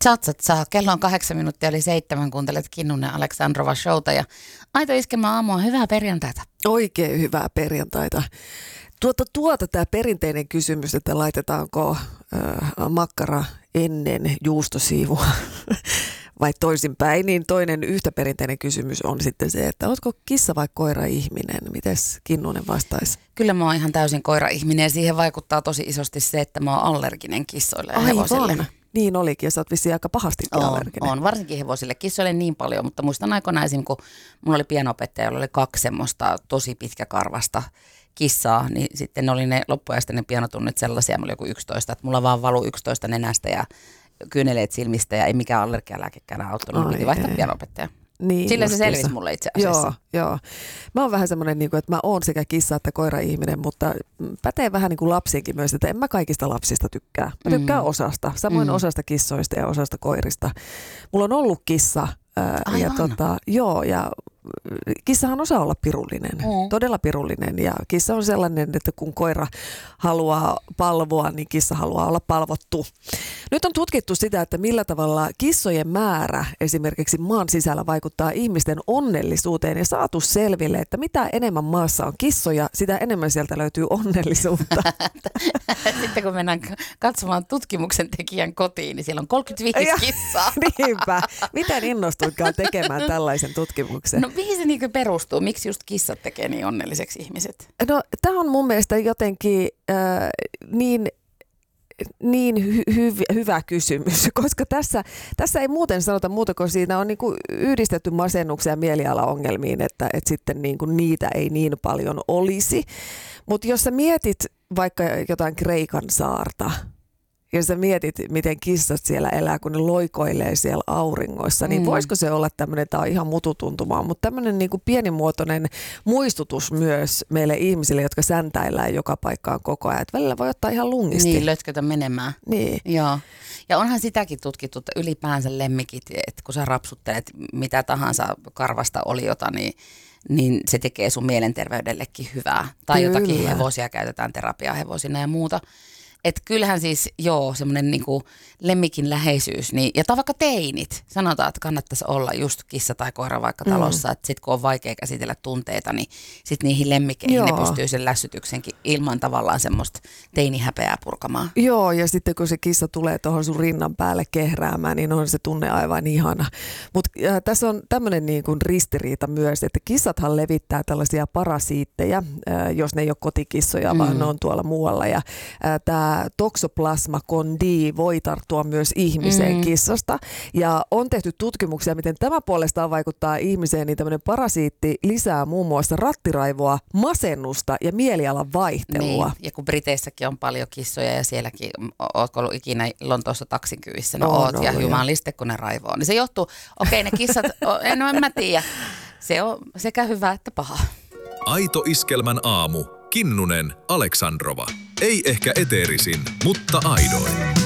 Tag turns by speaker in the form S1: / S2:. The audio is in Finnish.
S1: Saa. Kello on 8 minuuttia yli 7. Kuuntelet Kinnunen Aleksandrova showta ja Aito Iskelmä aamua. Hyvää perjantaita.
S2: Oikein hyvää perjantaita. Tämä perinteinen kysymys, että laitetaanko makkara ennen juustosiivua vai toisinpäin, niin toinen yhtä perinteinen kysymys on sitten se, että oletko kissa vai koira-ihminen? Mites Kinnunen vastaisi?
S1: Kyllä mä oon ihan täysin koira-ihminen ja siihen vaikuttaa tosi isosti se, että mä oon allerginen kissoille ja hevosille.
S2: Aivan. Niin olikin ja sä oot vissiin aika pahasti allerginen.
S1: On, varsinkin hevosille. Kissoille niin paljon, mutta muistan aikoinaan esim. Kun mulla oli pienopettaja, jolla oli 2 semmoista tosi pitkäkarvasta kissaa, niin sitten ne oli ne loppuajasta ne pianotunnit sellaisia, mulla oli joku 11, että mulla vaan valuu 11 nenästä ja kyyneleet silmistä ja ei mikään allergialääkekään auttanut, mun piti vaihtaa pianopettaja. Niin, sillä se selvisi mulle itse asiassa.
S2: Joo. Mä oon vähän semmoinen, että mä oon sekä kissa että koira-ihminen, mutta pätee vähän niin kuin lapsiinkin myös, että en mä kaikista lapsista tykkää. Mä tykkään osasta, samoin osasta kissoista ja osasta koirista. Mulla on ollut kissa ja kissahan osaa olla pirullinen, todella pirullinen ja kissa on sellainen, että kun koira haluaa palvoa, niin kissa haluaa olla palvottu. Nyt on tutkittu sitä, että millä tavalla kissojen määrä esimerkiksi maan sisällä vaikuttaa ihmisten onnellisuuteen ja saatu selville, että mitä enemmän maassa on kissoja, sitä enemmän sieltä löytyy onnellisuutta.
S1: Sitten kun mennään katsomaan tutkimuksen tekijän kotiin, niin siellä on 35 kissaa.
S2: Niinpä. Miten innostuitkaan tekemään tällaisen tutkimuksen?
S1: No mihin se niin perustuu? Miksi just kissat tekee niin onnelliseksi ihmiset?
S2: No tämä on mun mielestä jotenkin hyvä kysymys, koska tässä ei muuten sanota muuta kuin siinä on niinku yhdistetty masennuksia ja mielialaongelmiin, että sitten niinku niitä ei niin paljon olisi. Mutta jos sä mietit vaikka jotain Kreikan saarta, ja sä mietit, miten kissat siellä elää, kun ne loikoilee siellä auringoissa, niin voisiko se olla tämmöinen, tämä on ihan mututuntumaa, mutta tämmöinen niin kuin pienimuotoinen muistutus myös meille ihmisille, jotka säntäillään joka paikkaan koko ajan. Että välillä voi ottaa ihan lungisti.
S1: Niin, lötkötä menemään.
S2: Niin.
S1: Joo. Ja onhan sitäkin tutkittu, että ylipäänsä lemmikit, että kun sä rapsuttelet mitä tahansa karvasta oliota, niin se tekee sun mielenterveydellekin hyvää. Tai jotakin hevosia käytetään terapiahevosina ja muuta. Että kyllähän siis, semmoinen niinku lemmikin läheisyys, niin, ja vaikka teinit, sanotaan, että kannattaisi olla just kissa tai koira vaikka talossa, että sitten kun on vaikea käsitellä tunteita, niin sitten niihin lemmikkeihin ne pystyy sen lässytyksenkin ilman tavallaan semmoista teinihäpeää purkamaan.
S2: Joo, ja sitten kun se kissa tulee tuohon sun rinnan päälle kehräämään, niin on se tunne aivan ihana. Mutta tässä on tämmöinen niin kuin ristiriita myös, että kissathan levittää tällaisia parasiitteja, jos ne ei ole kotikissoja, vaan ne on tuolla muualla, ja tämä Toxoplasma gondii voi tarttua myös ihmiseen kissasta. Ja on tehty tutkimuksia, miten tämä puolestaan vaikuttaa ihmiseen, niin tämmöinen parasiitti lisää muun muassa rattiraivoa, masennusta ja mielialan vaihtelua.
S1: Niin, ja kun Briteissäkin on paljon kissoja ja sielläkin, ootko ollut ikinä Lontoossa taksin kyvissä? No oot, ja jumaliste kun ne raivoo. Niin se johtuu, ne kissat, en mä tiedä, se on sekä hyvä että paha.
S3: Aito Iskelmän aamu. Kinnunen Aleksandrova. Ei ehkä eteerisin, mutta aidoin.